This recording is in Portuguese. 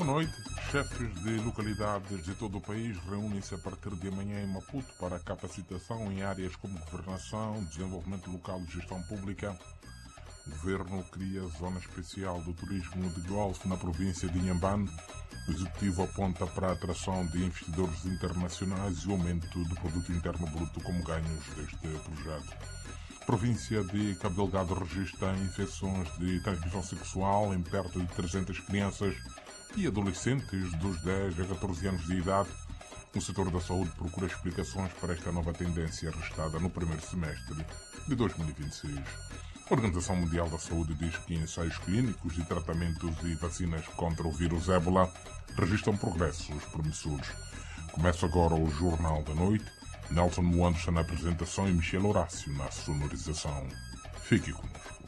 Boa noite. Chefes de localidades de todo o país reúnem-se a partir de amanhã em Maputo para capacitação em áreas como governação, desenvolvimento local e gestão pública. O governo cria zona especial do turismo de golfe na província de Inhambane. O executivo aponta para a atração de investidores internacionais e o aumento do produto interno bruto como ganhos deste projeto. A província de Cabo Delgado registra infecções de transmissão sexual em perto de 300 crianças e adolescentes dos 10 a 14 anos de idade. O setor da saúde procura explicações para esta nova tendência registrada no primeiro semestre de 2026. A Organização Mundial da Saúde diz que ensaios clínicos de tratamentos e vacinas contra o vírus ébola registram progressos promissores. Começa agora o Jornal da Noite. Nelson Moandes na apresentação e Michel Horácio na sonorização. Fique conosco.